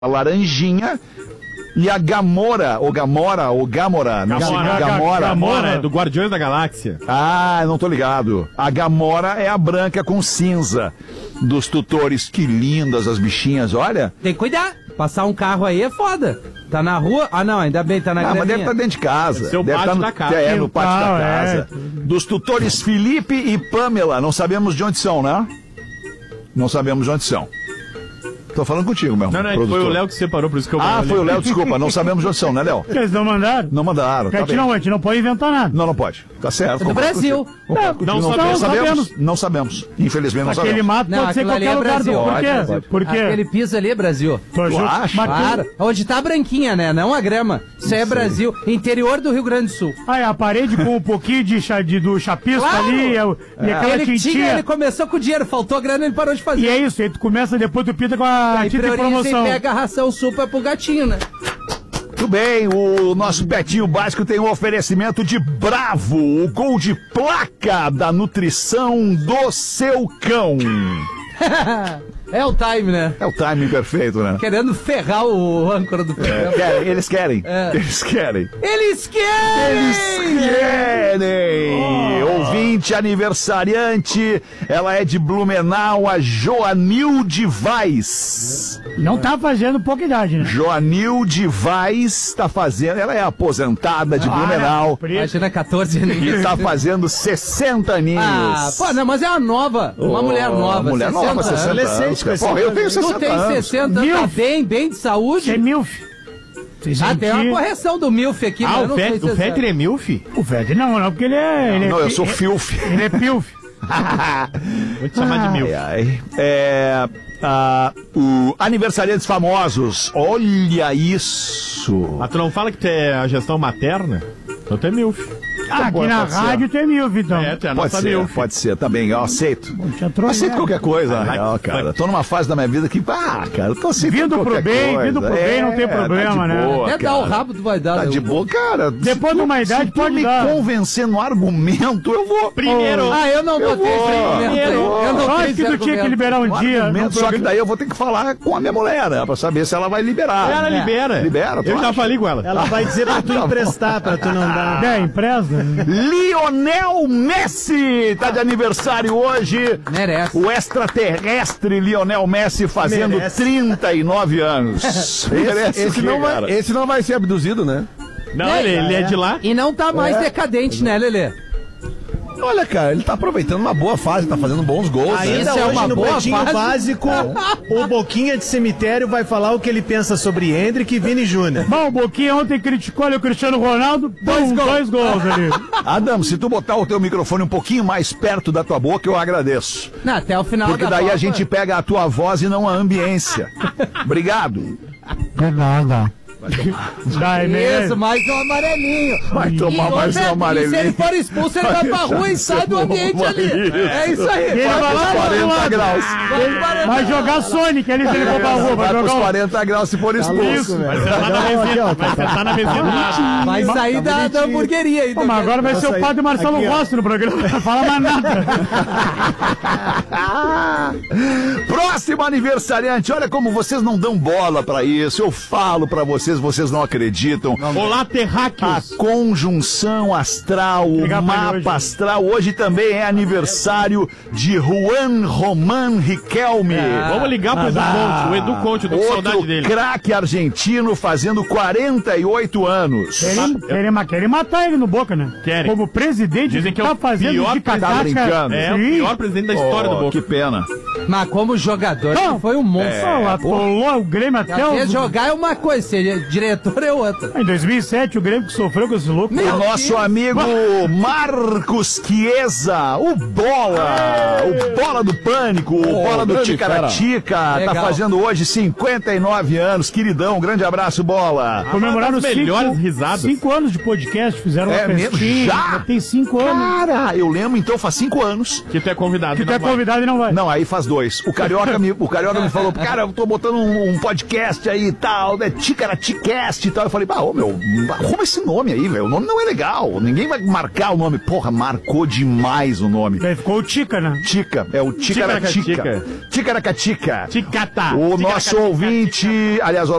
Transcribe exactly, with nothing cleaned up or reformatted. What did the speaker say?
a laranjinha e a Gamora, ou Gamora, ou Gamora, não sei, Gamora, Gamora. Gamora é do Guardiões da Galáxia. Ah, não tô ligado. A Gamora é a branca com cinza dos tutores. Que lindas as bichinhas, olha. Tem que cuidar. Passar um carro aí é foda. Tá na rua? Ah, não, ainda bem, tá na Ah, mas graminha. deve estar dentro de casa. Deve ser o Deve pátio tá no, da casa. É, no pátio Quintal, da casa. é. Dos tutores Felipe e Pamela. Não sabemos de onde são, né? Não sabemos de onde são. Tô falando contigo, meu irmão. Não, não, produtor. foi o Léo que separou, por isso que eu... Ah, foi o Léo, desculpa. Não sabemos de onde são, né, Léo? Eles não mandaram? Não mandaram. Porque a Tá gente bem. não, a gente não pode inventar nada. Não, não pode. Tá certo. É do concordo Brasil. contigo. Concordo contigo. Não Não, sabemos. sabemos. Não sabemos. Infelizmente não Aquele sabemos. mato Não, pode ser aquilo ali qualquer é lugar do... Brasil. Por quê? Pode, pode. Por quê? Aquele piso ali é Brasil. Tô Tu ju- acha? Mas tu- Claro. Onde tá a branquinha, né? Não a grama. Isso aí é Brasil. Interior do Rio Grande do Sul. Ah, é a parede com um pouquinho de, cha- de do chapisco Claro. ali é o- e aquela Ele tinha, tintinha. ele começou com dinheiro, faltou grana, ele parou de fazer. E é isso, aí tu começa, depois tu pinta com a Aí tinta de prioriza e promoção. pega a ração super pro gatinho, né? Muito bem, o nosso Petinho Básico tem um oferecimento de Bravo, o gol de placa da nutrição do seu cão. É o time, né? É o timing perfeito, né? Querendo ferrar o âncora do programa. Querem, eles querem. É. Eles querem. Eles querem! Eles querem! Ouvinte aniversariante, ela é de Blumenau, a Joanilde Vaz. Não tá fazendo pouca idade, né? Joanilde Vaz tá fazendo, ela é aposentada de Blumenau Preto. Imagina catorze e aninhos. tá fazendo sessenta aninhos. Ah, pô, não, mas é uma nova. Uma Oh, mulher nova. mulher nova, sessenta sessenta anos. anos. cara. Porra, eu tenho Tu sessenta tem anos. sessenta, tá Milf. bem, bem de Você é saúde. milf. Você Ah, tem uma sentir- correção do Milf aqui, Ah, né? Eu o não sei Fet- se o Fetter é milf? O Fred não, não, porque ele é... Ele Não, é eu sou ele- filf. Ele é pilf. Vou te chamar de milf. Ai, ai. É, ah, o aniversariantes famosos. Olha isso. Ah, tu não fala que tu é a gestão materna? Então tu é milf. Ah, aqui pode na ser. rádio tem milf, então. É, tu é a Pode nossa ser, milf. pode ser também, eu aceito. Já trouxe, Aceito né? qualquer coisa, na Ah, real, que cara. foi. Tô numa fase da minha vida que, ah, cara, eu tô aceitando Vindo pro qualquer bem, coisa. vindo pro bem, não tem problema, tá de né? boa, Até dar o cara. rabo tu vai dar. Tá né? de boa, cara. Depois se de uma tu- idade se tu pode me dar. convencer no argumento, eu vou. Primeiro, Ah, eu não Eu botei vou, esse argumento aí. eu Eu vou. não Eu tenho acho que esse tu tinha que argumento. liberar um Um dia. argumento, no só que programa. daí eu vou ter que falar com a minha mulher, né? Pra saber se ela vai liberar. ela libera. Libera, tu Eu já acha? falei com ela. Ela vai dizer pra tu Tá bom. emprestar, pra tu não dar. É, empresa. Lionel Messi tá de aniversário hoje. Merece. O extraterrestre Lionel Messi fazendo Merece. trinta e nove anos. Merece o Esse quê, não, vai, cara? esse não vai ser abduzido, né? Não, ele, ele é de lá. E não tá mais decadente, né, Lelê? Olha, cara, ele tá aproveitando uma boa fase, tá fazendo bons gols. Ainda né? Isso é hoje uma no boa Pretinho fase. Básico, o Boquinha de Cemitério vai falar o que ele pensa sobre Hendrick e Vini Júnior. Bom, o Boquinha ontem criticou ali o Cristiano Ronaldo. Dois, dois gols ali. Adam, se tu botar o teu microfone um pouquinho mais perto da tua boca, eu agradeço. Não, até o final Porque da daí Copa. a gente pega a tua voz e não a ambiência. Obrigado. É nada. Dá, é Isso, mais um amarelinho. Vai tomar E mais um outra, e amarelinho. se ele for expulso, ele vai pra rua e sai do ambiente ali. É isso aí. Ele Vai vai lá pro pro quarenta lado. graus. Vai pro quarenta Vai jogar graus. Sonic ali se ele for pra rua. Vai Vai pros jogar um... quarenta graus se for expulso. Vai sentar na mesinha. Vai sentar na mesinha do lado. Vai sair da, da hamburgueria aí. Pô, mas agora vai ser o padre Marcelo Aqui, ó. Rossi no programa. Não vai falar mais nada. Próximo aniversariante, olha como vocês não dão bola pra isso. Eu falo pra vocês, vocês não acreditam. Olá, A terráqueos. conjunção astral, o Pegar pra ele mapa hoje. astral. Hoje também é aniversário de Juan Román Riquelme. Vamos ligar pro Edu Conte. O Edu Conte, eu tô com saudade Outro dele. craque argentino fazendo quarenta e oito anos. Querem, querem, ma- querem matar ele no Boca, né? Querem. Como presidente, Dizem que é tá o fazendo pior de presidente. Tá cacaca. brincando. É o Sim. pior presidente da história Oh, do Boca. que pena. Mas como jogador, Não. ele foi um monstro. Só atolou o Grêmio até Às o... vezes jogar é uma coisa, ser diretor é outra. Em dois mil e sete, o Grêmio que sofreu com esse louco. Meu O nosso Deus. amigo Marcos Chiesa, o Bola, o Bola do Pânico, o Bola do grande Ticaratica, tá Legal. fazendo hoje cinquenta e nove anos, queridão, grande abraço, Bola. Comemoraram Uma das melhores cinco, risadas. cinco anos de podcast, fizeram É uma mesmo? festinha. Já? Tem cinco anos. Cara, eu lembro, então faz cinco anos. Que tu é convidado. Que e tu é não vai. convidado e não vai. Não, aí faz das dois. O Carioca me, o Carioca me falou, cara, eu tô botando um, um podcast aí e tal, né? Ticaraticast e tal. Eu falei, bah, ô meu, arruma esse nome aí, velho. O nome não é legal. Ninguém vai marcar o nome. Porra, marcou demais o nome. Daí ficou o Tica, né? Tica, é o Ticaratica. Ticaracatica. Ticata. O nosso ouvinte, aliás,